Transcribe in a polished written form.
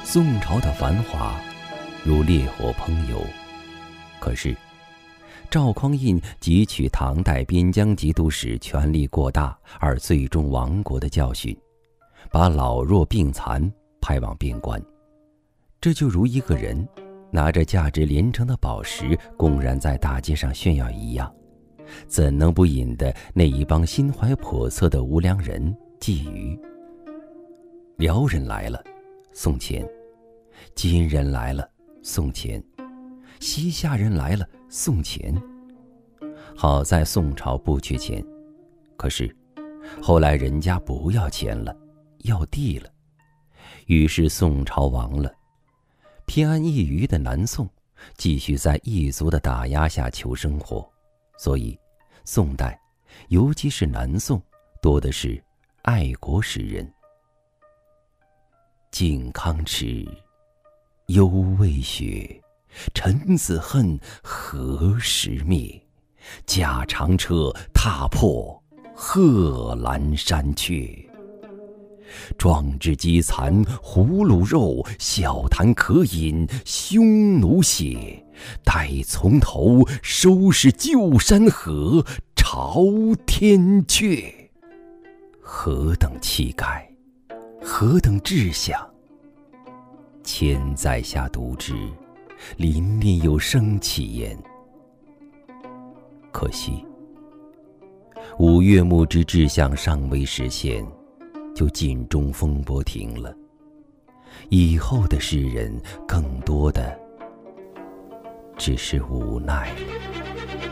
宋朝的繁华如烈火烹油，可是赵匡胤汲取唐代边疆节度使权力过大而最终亡国的教训，把老弱病残派往边关。这就如一个人拿着价值连城的宝石公然在大街上炫耀一样，怎能不引得那一帮心怀叵测的无良人觊觎？辽人来了，送钱；金人来了，送钱；西夏人来了，送钱。好在宋朝不缺钱，可是后来人家不要钱了，要地了，于是宋朝亡了。偏安一隅的南宋继续在异族的打压下求生活，所以宋代，尤其是南宋，多的是爱国诗人。靖康耻，犹未雪，臣子恨，何时灭？驾长车，踏破贺兰山缺。壮志饥残胡虏肉，笑谈渴饮匈奴血。待从头，收拾旧山河，朝天阙。何等气概，何等志向！千载下读之，凛凛有生气焉。可惜五岳牧之志向尚未实现，就尽中风波停了。以后的诗人更多的只是无奈了。